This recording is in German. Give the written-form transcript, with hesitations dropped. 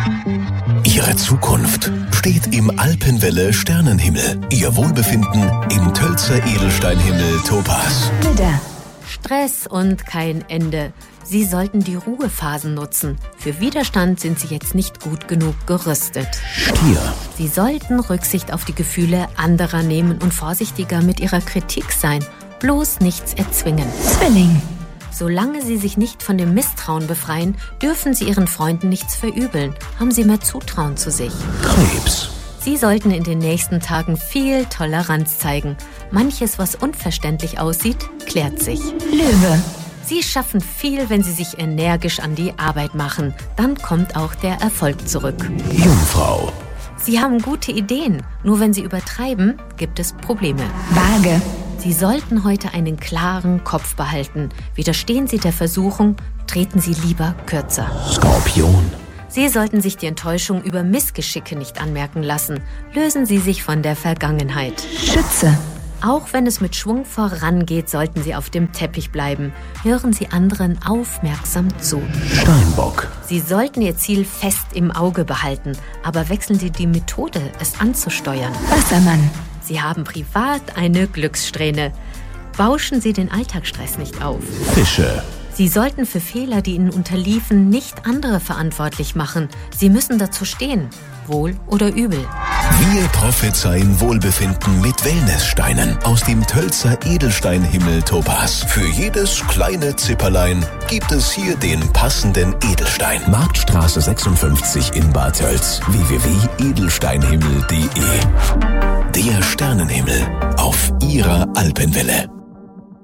Ihre Zukunft steht im Alpenwelle Sternenhimmel. Ihr Wohlbefinden im Tölzer Edelsteinhimmel Topaz. Widder. Stress und kein Ende. Sie sollten die Ruhephasen nutzen. Für Widerstand sind Sie jetzt nicht gut genug gerüstet. Stier. Sie sollten Rücksicht auf die Gefühle anderer nehmen und vorsichtiger mit ihrer Kritik sein. Bloß nichts erzwingen. Zwilling. Solange Sie sich nicht von dem Misstrauen befreien, dürfen Sie Ihren Freunden nichts verübeln. Haben Sie mehr Zutrauen zu sich. Krebs. Sie sollten in den nächsten Tagen viel Toleranz zeigen. Manches, was unverständlich aussieht, klärt sich. Löwe. Sie schaffen viel, wenn Sie sich energisch an die Arbeit machen. Dann kommt auch der Erfolg zurück. Jungfrau. Sie haben gute Ideen, nur wenn Sie übertreiben, gibt es Probleme. Waage. Sie sollten heute einen klaren Kopf behalten. Widerstehen Sie der Versuchung, treten Sie lieber kürzer. Skorpion. Sie sollten sich die Enttäuschung über Missgeschicke nicht anmerken lassen. Lösen Sie sich von der Vergangenheit. Schütze. Auch wenn es mit Schwung vorangeht, sollten Sie auf dem Teppich bleiben. Hören Sie anderen aufmerksam zu. Steinbock. Sie sollten Ihr Ziel fest im Auge behalten, aber wechseln Sie die Methode, es anzusteuern. Wassermann. Sie haben privat eine Glückssträhne. Bauschen Sie den Alltagsstress nicht auf. Fische. Sie sollten für Fehler, die Ihnen unterliefen, nicht andere verantwortlich machen. Sie müssen dazu stehen, wohl oder übel. Wir prophezeien Wohlbefinden mit Wellnesssteinen aus dem Tölzer Edelsteinhimmel Topaz. Für jedes kleine Zipperlein gibt es hier den passenden Edelstein. Marktstraße 56 in Bad Tölz. www.edelsteinhimmel.de. Der Sternenhimmel auf Ihrer Alpenwelle.